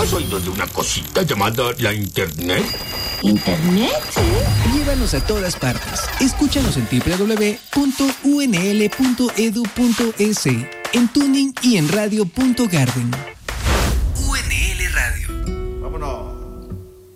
¿Has oído de una cosita llamada la Internet? ¿Internet? Llévanos a todas partes. Escúchanos en www.unl.edu.es, en Tuning y en Radio.Garden.